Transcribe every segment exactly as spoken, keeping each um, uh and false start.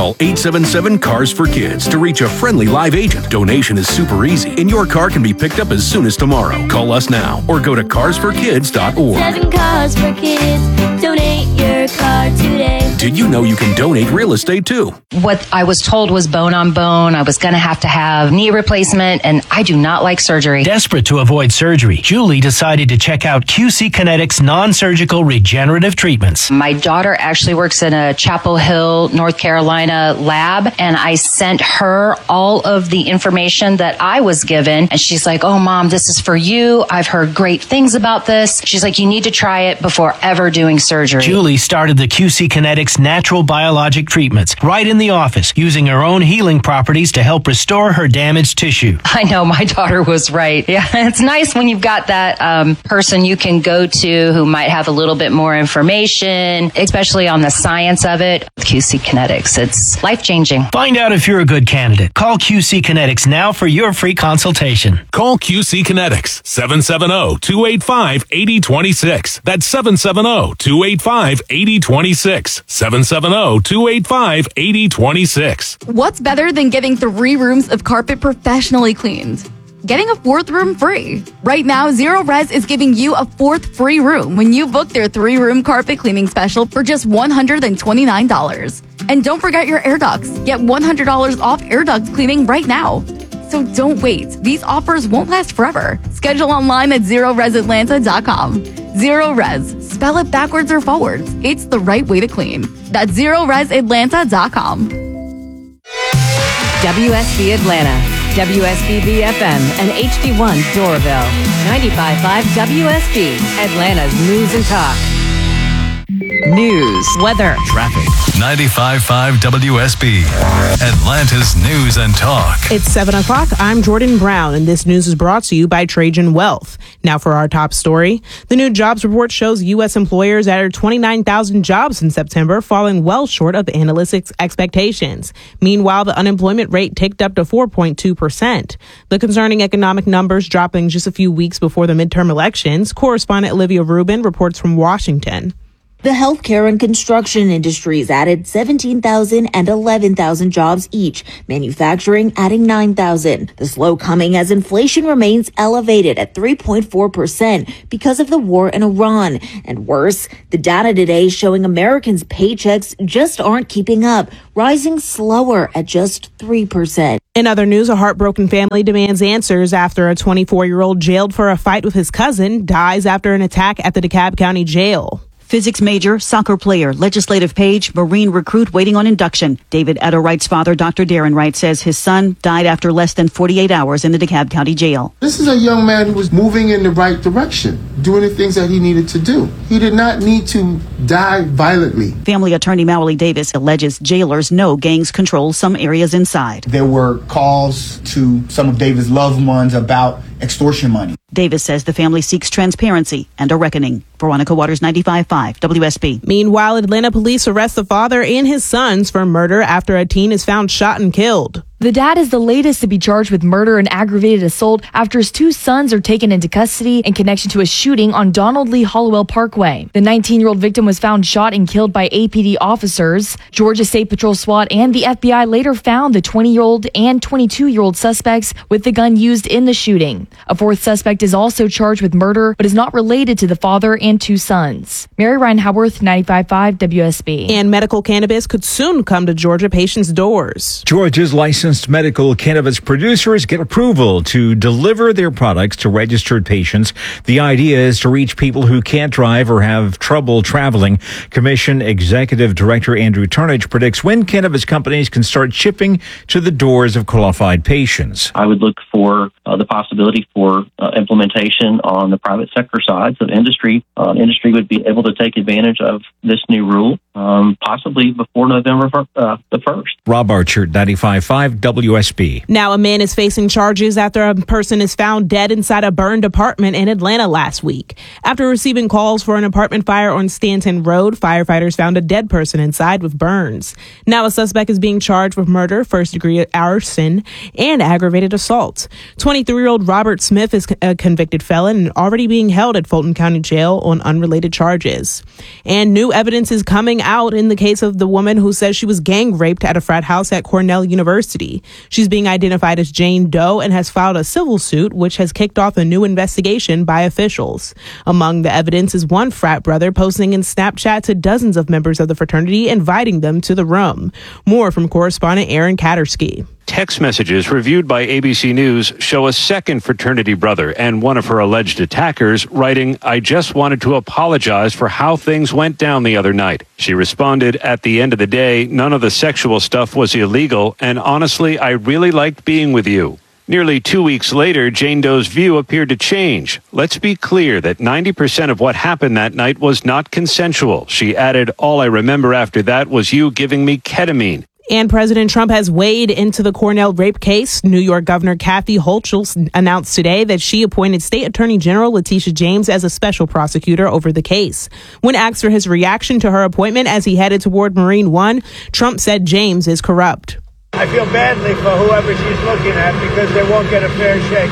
Call eight seven seven, C A R S for Kids to reach a friendly live agent. Donation is super easy, and your car can be picked up as soon as tomorrow. Call us now or go to cars for kids dot org. Seven Cars for Kids. Donate your car today. Did you know you can donate real estate too? What I was told was bone on bone. I was going to have to have knee replacement, and I do not like surgery. Desperate to avoid surgery, Julie decided to check out Q C Kinetics non-surgical regenerative treatments. My daughter actually works in a Chapel Hill, North Carolina lab, and I sent her all of the information that I was given, and she's like, oh, Mom, this is for you. I've heard great things about this. She's like, you need to try it before ever doing surgery. Julie started the Q C Kinetics natural biologic treatments right in the office, using her own healing properties to help restore her damaged tissue. I know, my daughter was right. Yeah, it's nice when you've got that um, person you can go to who might have a little bit more information, especially on the science of it. Q C Kinetics, it's life-changing. Find out if you're a good candidate. Call Q C Kinetics now for your free consultation. Call Q C Kinetics, seven seven zero, two eight five, eight zero two six. That's seven seven zero, two eight five, eight zero two six. seven seven zero, two eight five, eight zero two six. What's better than getting three rooms of carpet professionally cleaned? Getting a fourth room free. Right now, Zero Res is giving you a fourth free room when you book their three-room carpet cleaning special for just one hundred twenty-nine dollars. And don't forget your air ducts. Get one hundred dollars off air duct cleaning right now. So don't wait. These offers won't last forever. Schedule online at zero res atlanta dot com. Zero Res. Spell it backwards or forwards. It's the right way to clean. That's zero res atlanta dot com. W S B Atlanta, W S B B F M, and H D one Doraville. ninety-five point five W S B, Atlanta's News and Talk. News, weather, traffic. ninety-five point five W S B, Atlanta's News and Talk. It's seven o'clock. I'm Jordan Brown, and this news is brought to you by Trajan Wealth. Now for our top story. The new jobs report shows U S employers added twenty-nine thousand jobs in September, falling well short of analysts' expectations. Meanwhile, the unemployment rate ticked up to four point two percent. The concerning economic numbers dropping just a few weeks before the midterm elections. Correspondent Olivia Rubin reports from Washington. The healthcare and construction industries added seventeen thousand and eleven thousand jobs each, manufacturing adding nine thousand. The slow coming as inflation remains elevated at three point four percent because of the war in Iran. And worse, the data today showing Americans' paychecks just aren't keeping up, rising slower at just three percent. In other news, a heartbroken family demands answers after a twenty-four-year-old jailed for a fight with his cousin dies after an attack at the DeKalb County Jail. Physics major, soccer player, legislative page, Marine recruit waiting on induction. David Edo Wright's father, Doctor Darren Wright, says his son died after less than forty-eight hours in the DeKalb County Jail. This is a young man who was moving in the right direction, doing the things that he needed to do. He did not need to die violently. Family attorney Mally Davis alleges jailers know gangs control some areas inside. There were calls to some of David's loved ones about extortion money. Davis says the family seeks transparency and a reckoning. Veronica Waters, ninety-five point five W S B. Meanwhile, Atlanta police arrest the father and his sons for murder after a teen is found shot and killed. The dad is the latest to be charged with murder and aggravated assault after his two sons are taken into custody in connection to a shooting on Donald Lee Hollowell Parkway. The nineteen-year-old victim was found shot and killed by A P D officers. Georgia State Patrol SWAT and the F B I later found the twenty-year-old and twenty-two-year-old suspects with the gun used in the shooting. A fourth suspect is also charged with murder, but is not related to the father and two sons. Mary Ryan Howarth, ninety-five point five W S B. And medical cannabis could soon come to Georgia patients' doors. Georgia's licensed medical cannabis producers get approval to deliver their products to registered patients. The idea is to reach people who can't drive or have trouble traveling. Commission Executive Director Andrew Turnage predicts when cannabis companies can start shipping to the doors of qualified patients. I would look for uh, the possibility for uh, implementation on the private sector side. So industry, uh, industry would be able to take advantage of this new rule, um, possibly before November uh, the first. Rob Archer, ninety-five point five five W S B. Now, a man is facing charges after a person is found dead inside a burned apartment in Atlanta last week. After receiving calls for an apartment fire on Stanton Road, firefighters found a dead person inside with burns. Now, a suspect is being charged with murder, first-degree arson, and aggravated assault. twenty-three-year-old Robert Smith is a convicted felon and already being held at Fulton County Jail on unrelated charges. And new evidence is coming out in the case of the woman who says she was gang raped at a frat house at Cornell University. She's being identified as Jane Doe and has filed a civil suit, which has kicked off a new investigation by officials. Among the evidence is one frat brother posting in Snapchat to dozens of members of the fraternity, inviting them to the room. More from correspondent Aaron Kattersky. Text messages reviewed by A B C News show a second fraternity brother and one of her alleged attackers writing, "I just wanted to apologize for how things went down the other night." She responded, "At the end of the day, none of the sexual stuff was illegal, and honestly, I really liked being with you." Nearly two weeks later, Jane Doe's view appeared to change. "Let's be clear that ninety percent of what happened that night was not consensual." She added, "All I remember after that was you giving me ketamine." And President Trump has weighed into the Cornell rape case. New York Governor Kathy Hochul announced today that she appointed State Attorney General Letitia James as a special prosecutor over the case. When asked for his reaction to her appointment as he headed toward Marine One, Trump said James is corrupt. I feel badly for whoever she's looking at because they won't get a fair shake.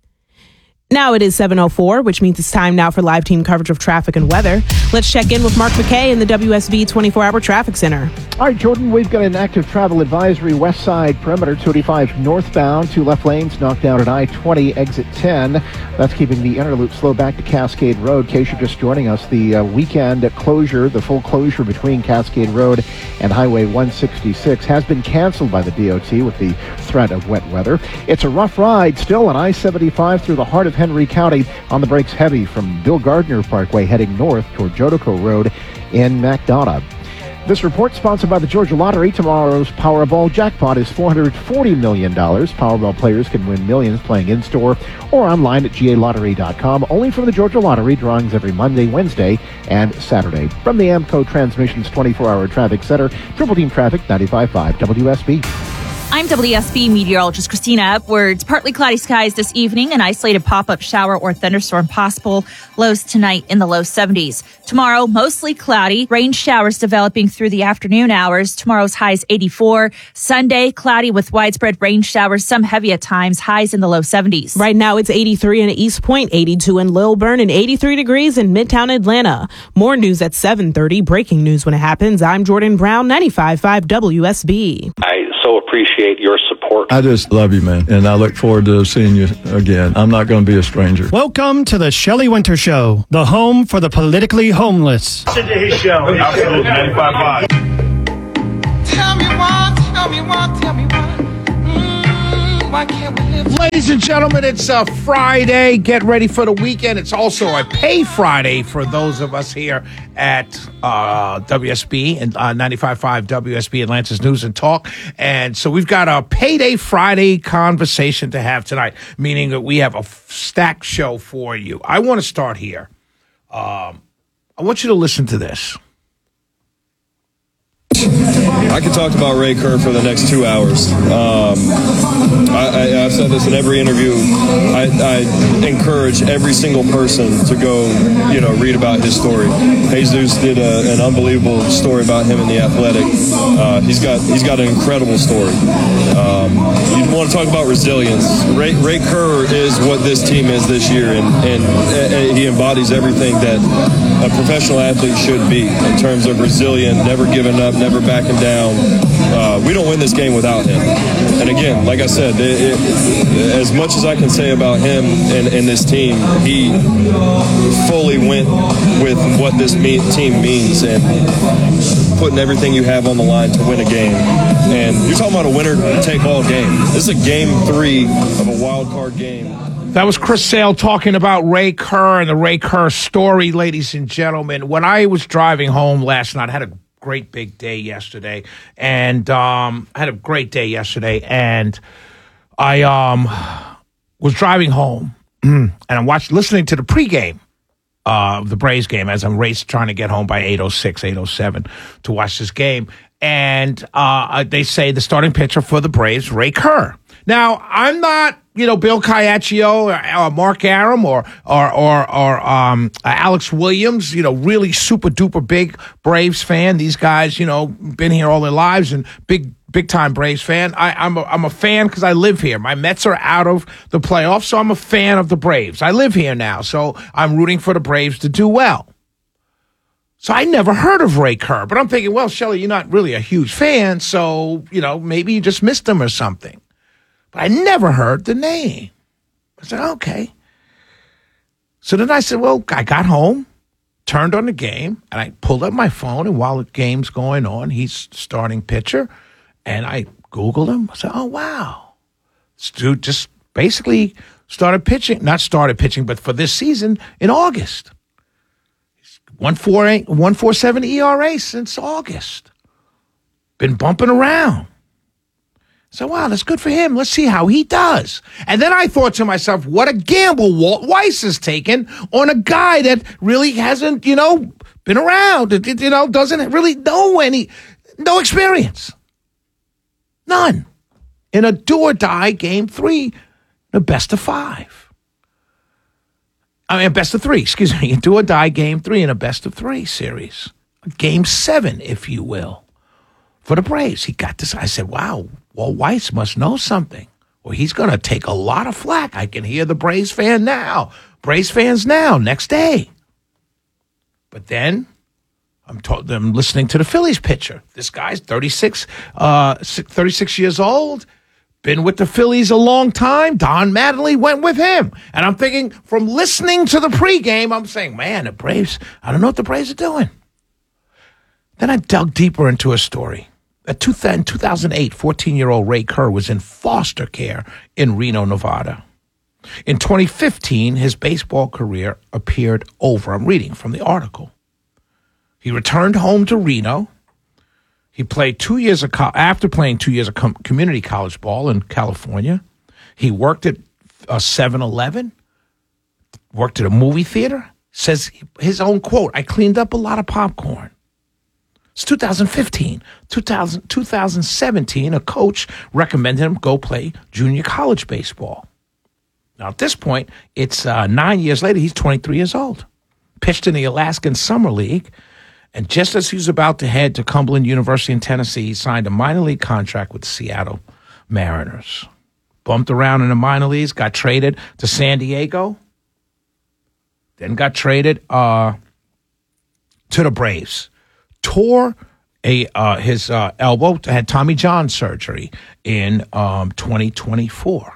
Now it is seven oh four, which means it's time now for live team coverage of traffic and weather. Let's check in with Mark McKay in the W S B twenty-four hour Traffic Center. All right, Jordan, we've got an active travel advisory west side perimeter, two eighty-five northbound, two left lanes knocked out at I twenty, exit ten. That's keeping the inner loop slow back to Cascade Road. In case you're just joining us, the uh, weekend closure, the full closure between Cascade Road and Highway one sixty-six has been canceled by the D O T with the threat of wet weather. It's a rough ride still on I seventy-five through the heart of Henry County. On the brakes heavy from Bill Gardner Parkway heading north toward Jodeco Road in McDonough. This report sponsored by the Georgia Lottery. Tomorrow's Powerball jackpot is four hundred forty million dollars. Powerball players can win millions playing in-store or online at G A lottery dot com. Only from the Georgia Lottery. Drawings every Monday, Wednesday, and Saturday. From the AMCO Transmissions twenty-four hour Traffic Center, Triple Team Traffic, ninety-five point five W S B. I'm W S B meteorologist Christina Upwards. Partly cloudy skies this evening, an isolated pop-up shower or thunderstorm possible. Lows tonight in the low seventies. Tomorrow, mostly cloudy. Rain showers developing through the afternoon hours. Tomorrow's highs eighty-four. Sunday, cloudy with widespread rain showers, some heavy at times. Highs in the low seventies. Right now, it's eighty-three in East Point, eighty-two in Lilburn, and eighty-three degrees in Midtown Atlanta. More news at seven thirty. Breaking news when it happens. I'm Jordan Brown, ninety-five point five W S B. I so appreciate your support. I just love you, man, and I look forward to seeing you again. I'm not going to be a stranger. Welcome to the Shelley Winter Show, the home for the politically homeless. Listen to his show. Absolutely, ninety-five point five. Tell me why, tell me why, tell me why. Mm, why can't we live? Ladies and gentlemen, it's a Friday. Get ready for the weekend. It's also a pay Friday for those of us here at uh, W S B and uh, ninety-five point five W S B, Atlanta's News and Talk. And so we've got a Payday Friday conversation to have tonight, meaning that we have a stacked show for you. I want to start here. Um, I want you to listen to this. I could talk about Ray Kerr for the next two hours. Um, I, I, I've said this in every interview. I, I encourage every single person to go, you know, read about his story. Jesus did a, an unbelievable story about him in The Athletic. Uh, he's got he's got an incredible story. Um, you want to talk about resilience. Ray, Ray Kerr is what this team is this year, and, and, and he embodies everything that a professional athlete should be in terms of resilient, never giving up, never backing down. Uh, we don't win this game without him. And again, like I said, it, it, as much as I can say about him and, and this team, he fully went with what this me- team means and putting everything you have on the line to win a game. And you're talking about a winner-take-all game. This is a game three of a wild card game. That was Chris Sale talking about Ray Kerr and the Ray Kerr story, ladies and gentlemen. When I was driving home last night, I had a great big day yesterday, and um, I had a great day yesterday, and I um, was driving home, and I'm watching, listening to the pregame uh, of the Braves game as I'm racing, trying to get home by eight oh six, eight oh seven to watch this game, and uh, they say the starting pitcher for the Braves, Ray Kerr. Now, I'm not, you know, Bill Caiaccio or, or Mark Arum or or or, or um, Alex Williams, you know, really super duper big Braves fan. These guys, you know, been here all their lives and big big time Braves fan. I, I'm a, I'm a fan because I live here. My Mets are out of the playoffs, so I'm a fan of the Braves. I live here now, so I'm rooting for the Braves to do well. So I never heard of Ray Kerr, but I'm thinking, well, Shelley, you're not really a huge fan, so, you know, maybe you just missed him or something. But I never heard the name. I said, okay. So then I said, well, I got home, turned on the game, and I pulled up my phone, and while the game's going on, he's starting pitcher, and I Googled him. I said, oh, wow. This dude just basically started pitching, not started pitching, but for this season in August. one point four seven E R A since August. Been bumping around. So, wow, that's good for him. Let's see how he does. And then I thought to myself, what a gamble Walt Weiss has taken on a guy that really hasn't, you know, been around, you know, doesn't really know any, no experience. None. In a do-or-die game three, the best of five. I mean, best of three, excuse me. A do-or-die game three in a best of three series. Game seven, if you will, for the Braves. He got this. I said, wow, Walt Weiss must know something. Well, he's going to take a lot of flack. I can hear the Braves fan now. Braves fans now, next day. But then I'm, told, I'm listening to the Phillies pitcher. This guy's thirty-six, uh, thirty-six years old. Been with the Phillies a long time. Don Mattingly went with him. And I'm thinking, from listening to the pregame, I'm saying, man, the Braves, I don't know what the Braves are doing. Then I dug deeper into a story. In two thousand eight, fourteen-year-old Ray Kerr was in foster care in Reno, Nevada. In twenty fifteen, his baseball career appeared over. I'm reading from the article. He returned home to Reno. He played two years of co- after playing two years of com- community college ball in California. He worked at uh, seven eleven, worked at a movie theater. Says his own quote, I cleaned up a lot of popcorn. It's two thousand fifteen. two thousand, two thousand seventeen, a coach recommended him go play junior college baseball. Now, at this point, it's uh, nine years later, he's twenty-three years old. Pitched in the Alaskan Summer League. And just as he was about to head to Cumberland University in Tennessee, he signed a minor league contract with the Seattle Mariners. Bumped around in the minor leagues, got traded to San Diego, then got traded uh, to the Braves. Tore a uh, his uh, elbow, had Tommy John surgery in um, twenty twenty-four.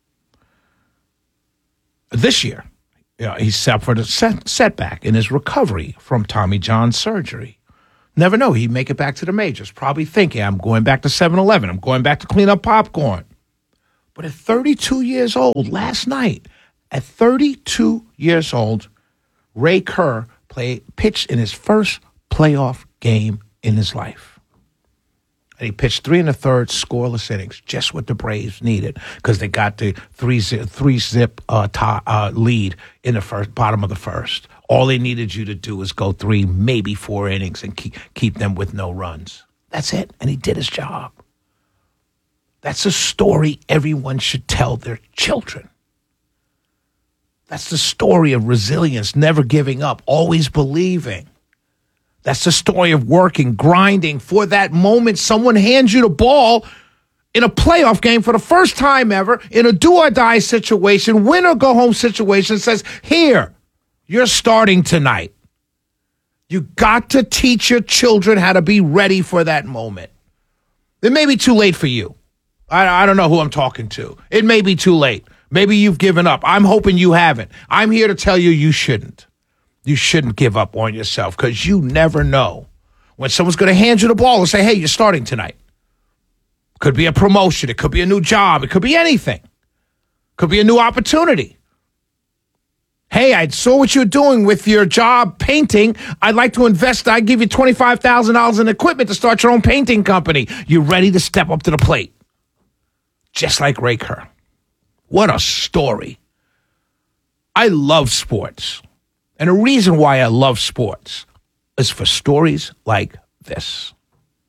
This year. Yeah, he suffered a set, setback in his recovery from Tommy John surgery. Never know. He'd make it back to the majors. Probably thinking, I'm going back to seven eleven. I'm going back to clean up popcorn. But at thirty-two years old, last night, at thirty-two years old, Ray Kerr played, pitched in his first playoff game in his life. And he pitched three and a third scoreless innings, just what the Braves needed, because they got the three zip, three zip uh, top, uh, lead in the first bottom of the first. All they needed you to do was go three, maybe four innings and keep, keep them with no runs. That's it. And he did his job. That's a story everyone should tell their children. That's the story of resilience, never giving up, always believing. That's the story of working, grinding for that moment someone hands you the ball in a playoff game for the first time ever, in a do-or-die situation, win-or-go-home situation, says, here, you're starting tonight. You got to teach your children how to be ready for that moment. It may be too late for you. I, I don't know who I'm talking to. It may be too late. Maybe you've given up. I'm hoping you haven't. I'm here to tell you you shouldn't. You shouldn't give up on yourself, because you never know when someone's going to hand you the ball and say, hey, you're starting tonight. Could be a promotion. It could be a new job. It could be anything. Could be a new opportunity. Hey, I saw what you're doing with your job painting. I'd like to invest. I'd give you twenty-five thousand dollars in equipment to start your own painting company. You're ready to step up to the plate. Just like Ray Kerr. What a story. I love sports. And the reason why I love sports is for stories like this.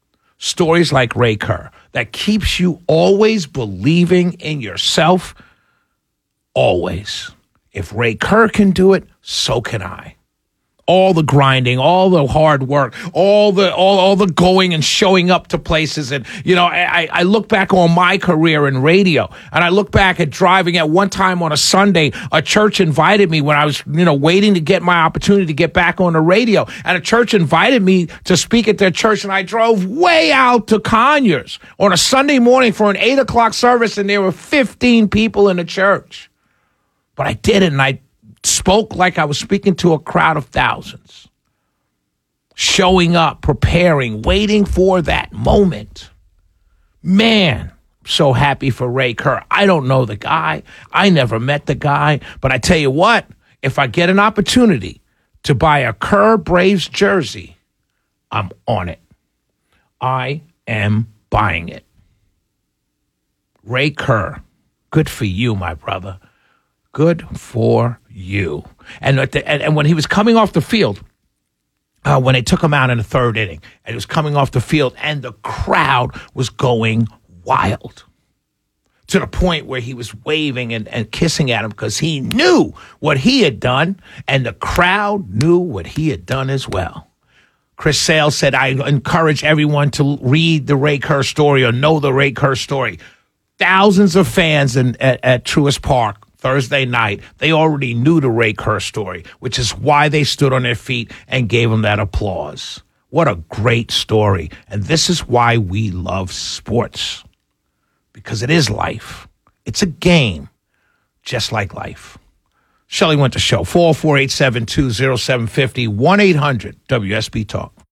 stories like Ray Kerr that keeps you always believing in yourself. Always. If Ray Kerr can do it, so can I. All the grinding, all the hard work, all the all, all the going and showing up to places. And, you know, I, I look back on my career in radio, and I look back at driving. At one time on a Sunday, a church invited me when I was, you know, waiting to get my opportunity to get back on the radio. And a church invited me to speak at their church, and I drove way out to Conyers on a Sunday morning for an eight o'clock service, and there were fifteen people in the church. But I did it, and I spoke like I was speaking to a crowd of thousands. Showing up, preparing, waiting for that moment. Man, I'm so happy for Ray Kerr. I don't know the guy. I never met the guy. But I tell you what, if I get an opportunity to buy a Kerr Braves jersey, I'm on it. I am buying it. Ray Kerr, good for you, my brother. Good for you. And, at the, and and when he was coming off the field, uh, when they took him out in the third inning, and he was coming off the field, and the crowd was going wild to the point where he was waving and, and kissing at him because he knew what he had done, and the crowd knew what he had done as well. Chris Sale said, I encourage everyone to read the Ray Kerr story or know the Ray Kerr story. Thousands of fans in, at, at Truist Park Thursday night, they already knew the Ray Kerr story, which is why they stood on their feet and gave him that applause. What a great story. And this is why we love sports, because it is life. It's a game, just like life. Shelley Winter Show, four oh four, eight seven two, oh seven five oh, one eight hundred W S B Talk.